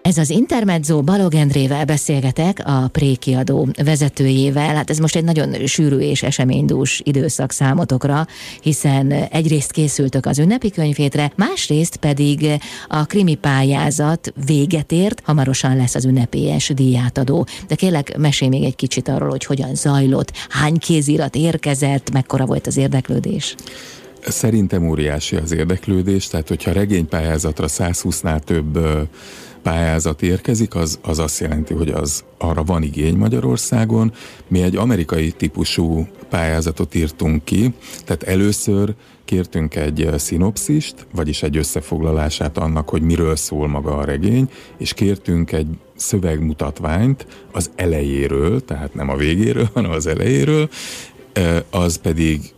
Ez az Intermezzo, Balogh Endrével beszélgetek, a Pré kiadó vezetőjével. Hát ez most egy nagyon sűrű és eseménydús időszak számotokra, hiszen egyrészt készültök az ünnepi könyvhétre, másrészt pedig a krimi pályázat véget ért, hamarosan lesz az ünnepélyes díjátadó. De kérlek, mesélj még egy kicsit arról, hogy hogyan zajlott, hány kézirat érkezett, mekkora volt az érdeklődés? Szerintem óriási az érdeklődés, tehát hogyha regénypályázatra 120-nál több pályázat érkezik, az azt jelenti, hogy arra van igény Magyarországon. Mi egy amerikai típusú pályázatot írtunk ki, tehát először kértünk egy szinopszist, vagyis egy összefoglalását annak, hogy miről szól maga a regény, és kértünk egy szövegmutatványt az elejéről, tehát nem a végéről, hanem az elejéről, az pedig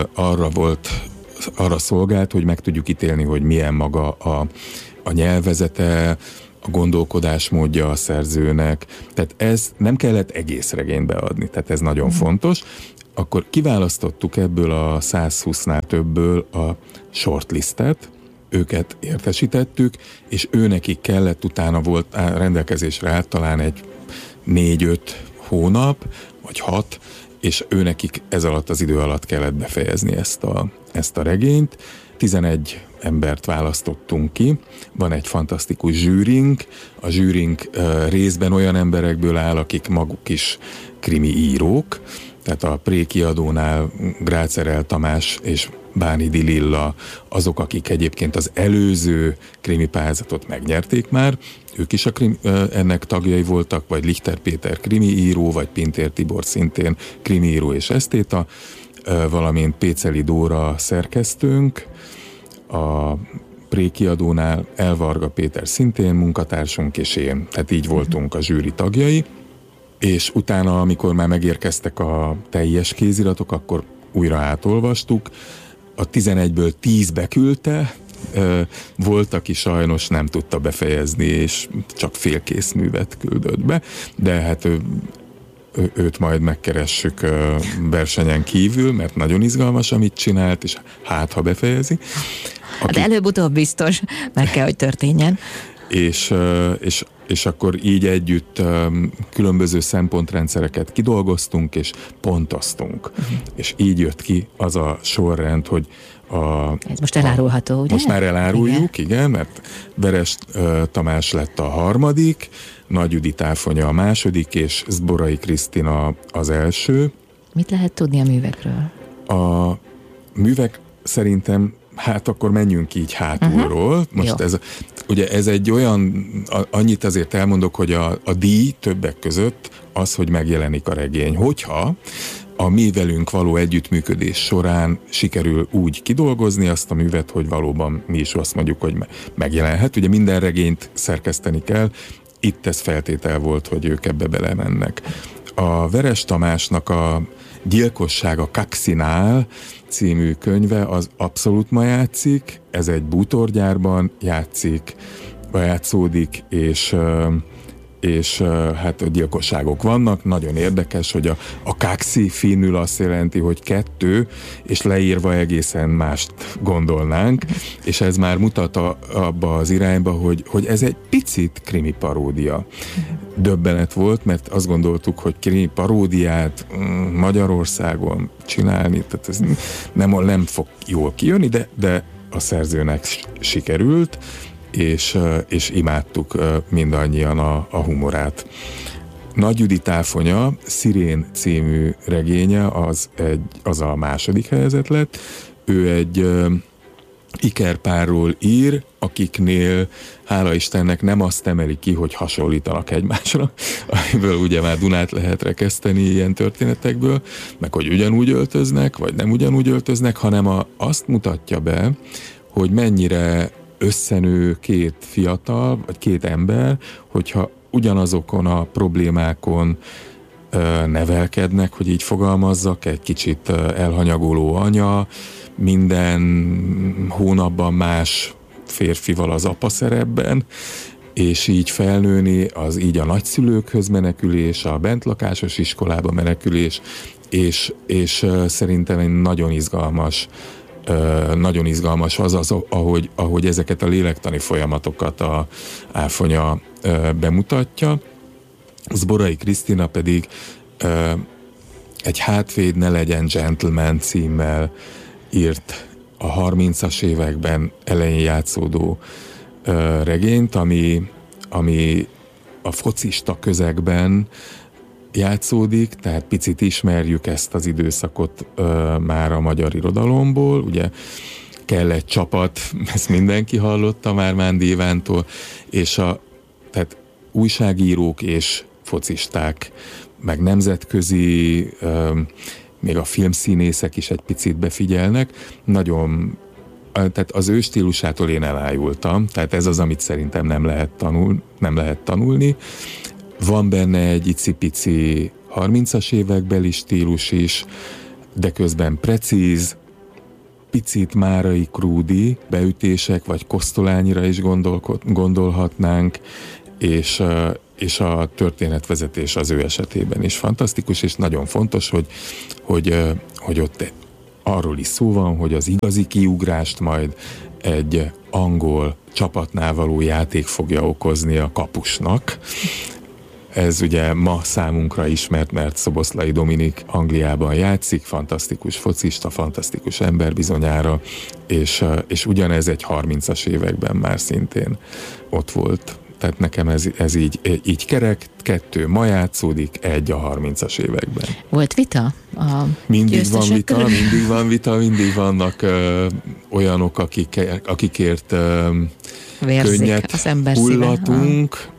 arra szolgált, hogy meg tudjuk ítélni, hogy milyen maga a nyelvezete, a gondolkodásmódja a szerzőnek. Tehát ez nem kellett egész regényt beadni, tehát ez nagyon fontos. Akkor kiválasztottuk ebből a 120-nál többből a shortlistet, őket értesítettük, és őnekik kellett, utána volt rendelkezésre állt talán egy 4-5 hónap, vagy 6, és őnekik ez alatt az idő alatt kellett befejezni ezt a regényt. 11 embert választottunk ki, van egy fantasztikus zsűrink, a zsűrink részben olyan emberekből áll, akik maguk is krimi írók, tehát a Pré kiadónál Grácerel Tamás és Bánhidi Lilla azok, akik egyébként az előző krimi pályázatot megnyerték már, ők is ennek tagjai voltak, vagy Lichter Péter krimi író, vagy Pintér Tibor szintén krimi író és esztéta, valamint Péceli Dóra szerkesztőnk, a Pré kiadónál Elvarga Péter szintén munkatársunk, és én. Tehát így voltunk a zsűri tagjai, és utána, amikor már megérkeztek a teljes kéziratok, akkor újra átolvastuk. A 11-ből 10 beküldte, volt, aki sajnos nem tudta befejezni, és csak félkész művet küldött be, de hát őt majd megkeressük versenyen kívül, mert nagyon izgalmas, amit csinált, és hát, ha befejezi. De előbb-utóbb biztos meg kell, hogy történjen. És akkor így együtt különböző szempontrendszereket kidolgoztunk, és pontoztunk. És így jött ki az a sorrend, hogy ez most elárulható, ugye? Most már eláruljuk, igen, mert Veres Tamás lett a harmadik, Nagy Judit Áfonya a második, és Zborai Krisztina az első. Mit lehet tudni a művekről? A művek szerintem, hát akkor menjünk így hátulról. Most ugye ez egy olyan, annyit azért elmondok, hogy a díj többek között az, hogy megjelenik a regény. Hogyha a mi velünk való együttműködés során sikerül úgy kidolgozni azt a művet, hogy valóban mi is azt mondjuk, hogy megjelenhet. Ugye minden regényt szerkeszteni kell, itt ez feltétel volt, hogy ők ebbe belemennek. A Veres Tamásnak a Gyilkosság a Kaksinál című könyve az abszolút ma játszik, ez egy bútorgyárban játszódik, és hát a gyilkosságok vannak. Nagyon érdekes, hogy a kaxi finnül azt jelenti, hogy 2, és leírva egészen mást gondolnánk, és ez már mutat abba az irányba, hogy ez egy picit krimi paródia. Döbbenet volt, mert azt gondoltuk, hogy krimi paródiát Magyarországon csinálni, tehát ez nem fog jól kijönni, de a szerzőnek sikerült, és imádtuk mindannyian a humorát. Nagy Judit Áfonya Szirén című regénye az a második helyezett lett. Ő egy ikerpárról ír, akiknél hála Istennek nem azt emeli ki, hogy hasonlítanak egymásra, amiből ugye már Dunát lehet rekeszteni ilyen történetekből, meg hogy ugyanúgy öltöznek, vagy nem ugyanúgy öltöznek, hanem azt mutatja be, hogy mennyire összenő két fiatal, vagy két ember, hogyha ugyanazokon a problémákon nevelkednek, hogy így fogalmazzak, egy kicsit elhanyagoló anya, minden hónapban más férfival az apa szerepben, és így felnőni, az így a nagyszülőkhöz menekülés, a bentlakásos iskolába menekülés, és szerintem egy nagyon izgalmas nagyon izgalmas az, ahogy ezeket a lélektani folyamatokat a Áfonya bemutatja. Zborai Krisztina pedig egy Hátvéd ne legyen gentleman címmel írt a 30-as években elején játszódó regényt, ami a focista közegben játszódik, tehát picit ismerjük ezt az időszakot már a magyar irodalomból, ugye kell egy csapat, ezt mindenki hallotta már Mándi Ivántól, és tehát újságírók és focisták, meg nemzetközi, még a filmszínészek is egy picit befigyelnek, tehát az ő stílusától én elájultam, tehát ez az, amit szerintem nem lehet tanulni. Van benne egy icipici 30-as évekbeli stílus is, de közben precíz, picit Márai Krúdi beütések, vagy Kosztolányira is gondolhatnánk, és a történetvezetés az ő esetében is fantasztikus, és nagyon fontos, hogy ott arról is szó van, hogy az igazi kiugrást majd egy angol csapatnál való játék fogja okozni a kapusnak. Ez ugye ma számunkra ismert, mert Szoboszlai Dominik Angliában játszik, fantasztikus focista, fantasztikus ember bizonyára, és ugyanez egy 30-as években már szintén ott volt. Tehát nekem ez így kerek, 2 ma játszódik, 1 a 30-as években. Volt vita a mindig van vita, mindig vannak olyanok, akikért könnyet hullatunk,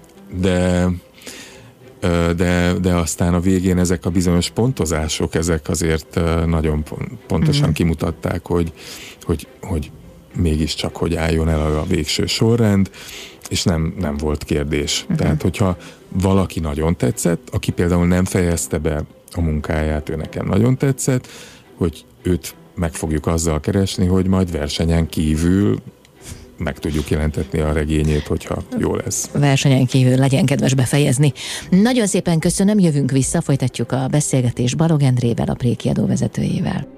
de aztán a végén ezek a bizonyos pontozások, ezek azért nagyon pontosan kimutatták, hogy mégiscsak hogy álljon el a végső sorrend, és nem volt kérdés. Tehát, hogyha valaki nagyon tetszett, aki például nem fejezte be a munkáját, ő nekem nagyon tetszett, hogy őt meg fogjuk azzal keresni, hogy majd versenyen kívül meg tudjuk jelentetni a regényét, hogyha jó lesz. Versenyen kívül legyen kedves befejezni. Nagyon szépen köszönöm, jövünk vissza, folytatjuk a beszélgetést Balogh Endrével, a Prékiadó vezetőjével.